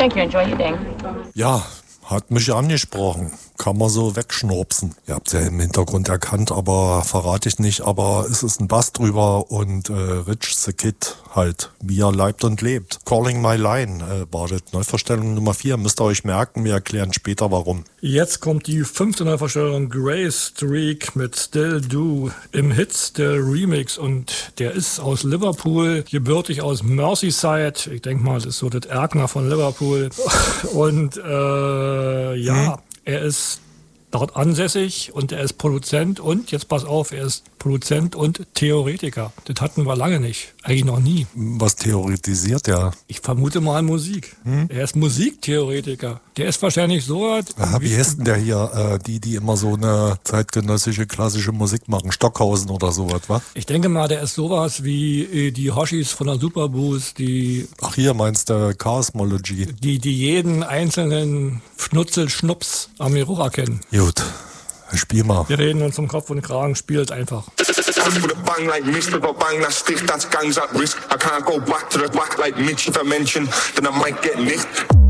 Thank you. Enjoy your day. Ja, hat mich angesprochen. Kann man so wegschnurpsen. Ihr habt es ja im Hintergrund erkannt, aber verrate ich nicht. Aber es ist ein Bass drüber und Rich the Kid halt, wie er leibt und lebt. Calling My Line war das Neuverstellung Nummer 4. Müsst ihr euch merken, wir erklären später warum. Jetzt kommt die 5. Neuverstellung Grace Streak mit Still Do im Hits der Remix. Und der ist aus Liverpool, gebürtig aus Merseyside. Ich denke mal, das ist so das Erkner von Liverpool. Und er ist dort ansässig und er ist Produzent und, jetzt pass auf, er ist Produzent und Theoretiker. Das hatten wir lange nicht, eigentlich noch nie. Was theoretisiert er? Ich vermute mal Musik. Er ist Musiktheoretiker. Der ist wahrscheinlich so... Wie heißt denn der hier, die immer so eine zeitgenössische klassische Musik machen? Stockhausen oder sowas, wa? Ich denke mal, der ist sowas wie die Hoshis von der Superboost, die... Ach, hier meinst du Chaosmology? Die jeden einzelnen Schnutzel-Schnups am Geruch erkennen. Gut, spiel mal. Wir reden uns um Kopf und Kragen, spielt einfach. With a bang like mist, with a bang that stick, that's gangs at risk. I can't go back to the back like Mitch if I mention, then I might get nicked.